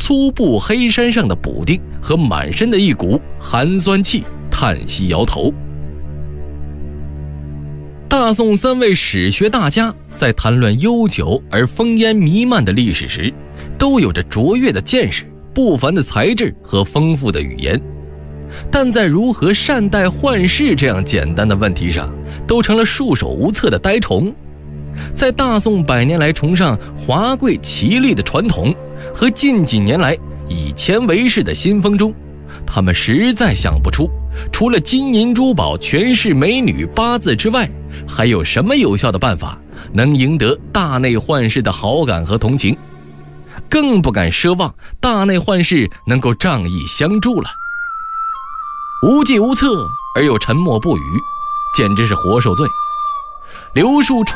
粗布黑衫上的补丁和满身的一股寒酸气，叹息摇头。大宋3位史学大家在谈论悠久而烽烟弥漫的历史时，都有着卓越的见识、不凡的才智和丰富的语言，但在如何善待宦世这样简单的问题上，都成了束手无策的呆虫。在大宋100年来崇尚华贵绮丽的传统和近几年来以钱为事的新风中，他们实在想不出，除了金银珠宝、权势、美女、八字之外，还有什么有效的办法能赢得大内宦世的好感和同情，更不敢奢望大内宦世能够仗义相助了。无计无策而又沉默不语，简直是活受罪。刘树